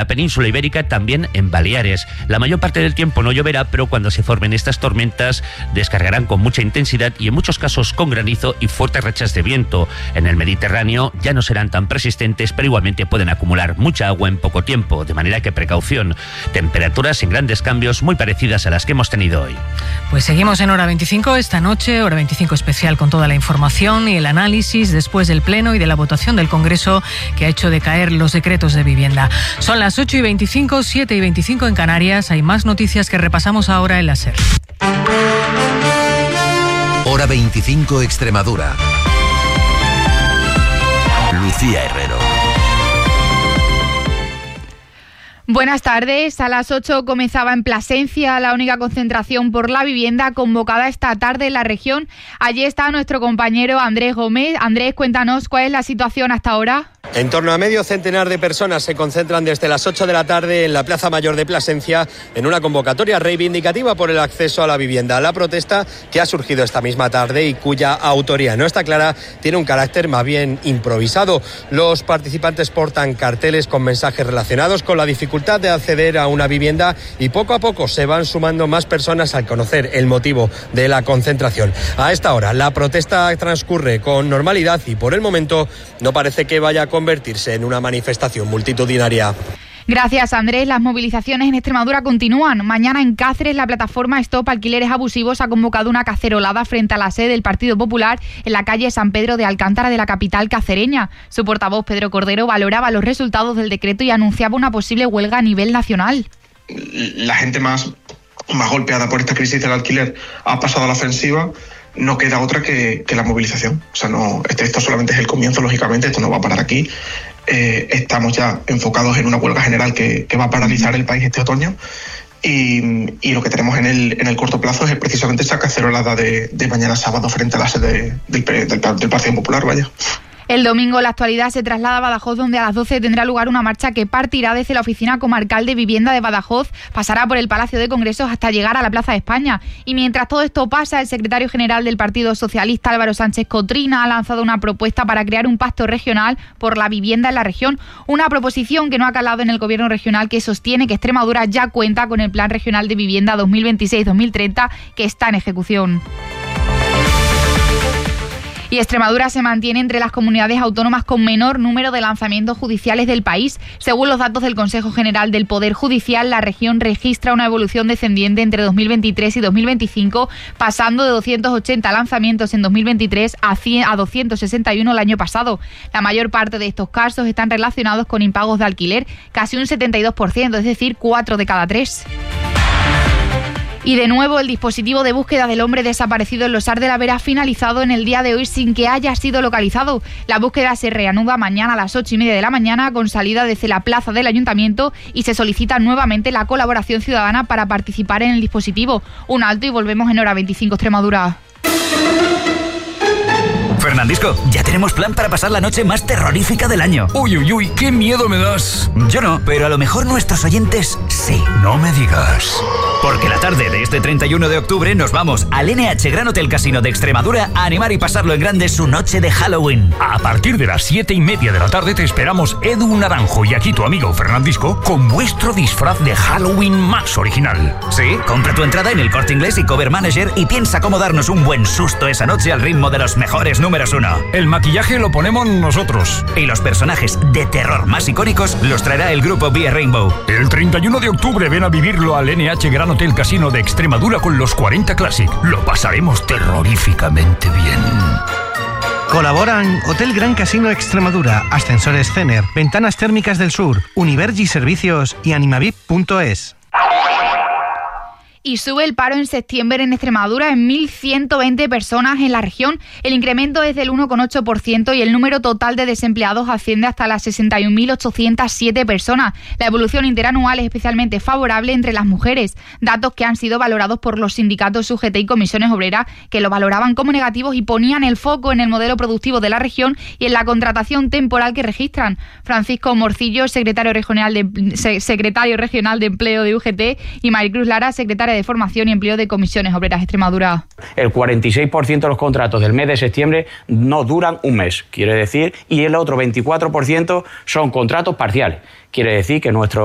la península ibérica, también en Baleares. La mayor parte del tiempo no lloverá, pero cuando se formen estas tormentas descargarán con mucha intensidad y en muchos casos con granizo y fuertes rachas de viento. En el Mediterráneo ya no serán tan persistentes, pero igualmente pueden acumular mucha agua en poco tiempo, de manera que precaución. Temperaturas sin grandes cambios, muy parecidas a las que hemos tenido hoy. Pues seguimos en Hora 25 esta noche, Hora 25 especial con toda la información y el análisis después del Pleno y de la votación del Congreso que ha hecho decaer los decretos de vivienda. Son las 8:25, 7:25 en Canarias. Hay más noticias que repasamos ahora en la SER. Hora 25 Extremadura. Lucía Herrero. Buenas tardes. A las 8 comenzaba en Plasencia la única concentración por la vivienda convocada esta tarde en la región. Allí está nuestro compañero Andrés Gómez. Andrés, cuéntanos cuál es la situación hasta ahora. En torno a medio centenar de personas se concentran desde las 8 de la tarde en la Plaza Mayor de Plasencia en una convocatoria reivindicativa por el acceso a la vivienda. La protesta, que ha surgido esta misma tarde y cuya autoría no está clara, tiene un carácter más bien improvisado. Los participantes portan carteles con mensajes relacionados con la dificultad de acceder a una vivienda y poco a poco se van sumando más personas al conocer el motivo de la concentración. A esta hora la protesta transcurre con normalidad y por el momento no parece que vaya a convertirse en una manifestación multitudinaria. Gracias, Andrés. Las movilizaciones en Extremadura continúan. Mañana en Cáceres, la plataforma Stop Alquileres Abusivos ha convocado una cacerolada frente a la sede del Partido Popular en la calle San Pedro de Alcántara de la capital cacereña. Su portavoz, Pedro Cordero, valoraba los resultados del decreto y anunciaba una posible huelga a nivel nacional. La gente más golpeada por esta crisis del alquiler ha pasado a la ofensiva. No queda otra que la movilización. O sea, no, esto solamente es el comienzo, lógicamente, esto no va a parar aquí. Estamos ya enfocados en una huelga general que va a paralizar el país este otoño y lo que tenemos en el corto plazo es precisamente esa cacerolada de mañana sábado frente a la sede del Partido Popular, vaya. El domingo la actualidad se traslada a Badajoz, donde a las 12 tendrá lugar una marcha que partirá desde la Oficina Comarcal de Vivienda de Badajoz, pasará por el Palacio de Congresos hasta llegar a la Plaza de España. Y mientras todo esto pasa, el secretario general del Partido Socialista, Álvaro Sánchez Cotrina, ha lanzado una propuesta para crear un pacto regional por la vivienda en la región. Una proposición que no ha calado en el gobierno regional, que sostiene que Extremadura ya cuenta con el Plan Regional de Vivienda 2026-2030, que está en ejecución. Y Extremadura se mantiene entre las comunidades autónomas con menor número de lanzamientos judiciales del país. Según los datos del Consejo General del Poder Judicial, la región registra una evolución descendiente entre 2023 y 2025, pasando de 280 lanzamientos en 2023 a 261 el año pasado. La mayor parte de estos casos están relacionados con impagos de alquiler, casi un 72%, es decir, 4 de cada 3. Y de nuevo, el dispositivo de búsqueda del hombre desaparecido en Losar de la Vera ha finalizado en el día de hoy sin que haya sido localizado. La búsqueda se reanuda mañana a las 8:30 de la mañana con salida desde la plaza del Ayuntamiento y se solicita nuevamente la colaboración ciudadana para participar en el dispositivo. Un alto y volvemos en Hora 25 Extremadura. Fernandisco, ya tenemos plan para pasar la noche más terrorífica del año. Uy, uy, uy, qué miedo me das. Yo no, pero a lo mejor nuestros oyentes sí. No me digas. Porque la tarde de este 31 de octubre nos vamos al NH Gran Hotel Casino de Extremadura a animar y pasarlo en grande su noche de Halloween. A partir de las 7:30 de la tarde te esperamos Edu Naranjo y aquí tu amigo Fernandisco con vuestro disfraz de Halloween más original. Sí, compra tu entrada en el Corte Inglés y Cover Manager y piensa cómo darnos un buen susto esa noche al ritmo de los mejores números 1. El maquillaje lo ponemos nosotros. Y los personajes de terror más icónicos los traerá el grupo Vía Rainbow. El 31 de octubre ven a vivirlo al NH Gran Hotel Casino de Extremadura con los 40 Classic. Lo pasaremos terroríficamente bien. Colaboran Hotel Gran Casino Extremadura, Ascensores Cener, Ventanas Térmicas del Sur, Univergi Servicios y Animavip.es. Y sube el paro en septiembre en Extremadura en 1.120 personas en la región. El incremento es del 1,8% y el número total de desempleados asciende hasta las 61.807 personas. La evolución interanual es especialmente favorable entre las mujeres, datos que han sido valorados por los sindicatos UGT y Comisiones Obreras, que lo valoraban como negativos y ponían el foco en el modelo productivo de la región y en la contratación temporal que registran. Francisco Morcillo, secretario regional de Empleo de UGT, y Maricruz Lara, secretaria de Formación y Empleo de Comisiones Obreras Extremadura. El 46% de los contratos del mes de septiembre no duran un mes, quiere decir, y el otro 24% son contratos parciales. Quiere decir que nuestro